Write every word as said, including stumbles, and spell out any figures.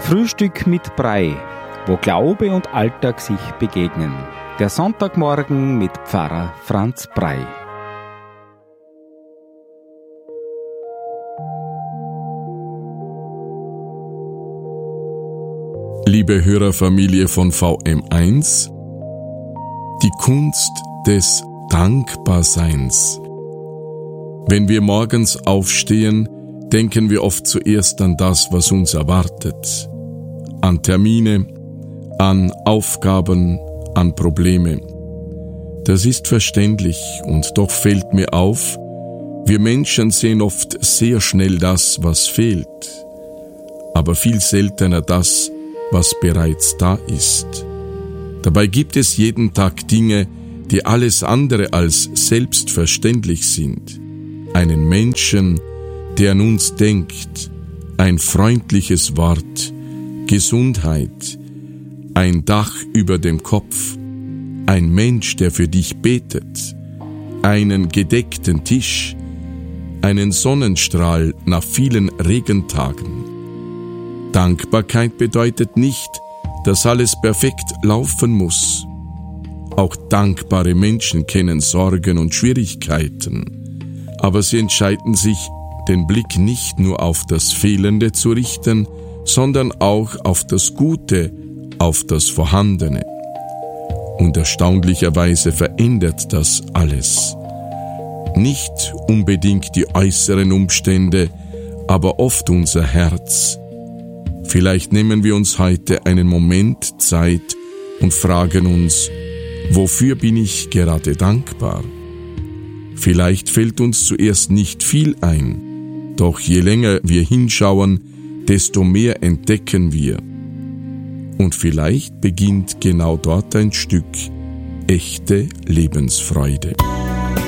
Frühstück mit Brei, wo Glaube und Alltag sich begegnen. Der Sonntagmorgen mit Pfarrer Franz Brei. Liebe Hörerfamilie von V M eins, die Kunst des Dankbarseins. Wenn wir morgens aufstehen, denken wir oft zuerst an das, was uns erwartet. An Termine, an Aufgaben, an Probleme. Das ist verständlich und doch fällt mir auf, wir Menschen sehen oft sehr schnell das, was fehlt, aber viel seltener das, was bereits da ist. Dabei gibt es jeden Tag Dinge, die alles andere als selbstverständlich sind. Einen Menschen, der an uns denkt, ein freundliches Wort, Gesundheit, ein Dach über dem Kopf, ein Mensch, der für dich betet, einen gedeckten Tisch, einen Sonnenstrahl nach vielen Regentagen. Dankbarkeit bedeutet nicht, dass alles perfekt laufen muss. Auch dankbare Menschen kennen Sorgen und Schwierigkeiten, aber sie entscheiden sich, den Blick nicht nur auf das Fehlende zu richten, sondern auch auf das Gute, auf das Vorhandene. Und erstaunlicherweise verändert das alles. Nicht unbedingt die äußeren Umstände, aber oft unser Herz. Vielleicht nehmen wir uns heute einen Moment Zeit und fragen uns, wofür bin ich gerade dankbar? Vielleicht fällt uns zuerst nicht viel ein, doch je länger wir hinschauen, desto mehr entdecken wir. Und vielleicht beginnt genau dort ein Stück echte Lebensfreude.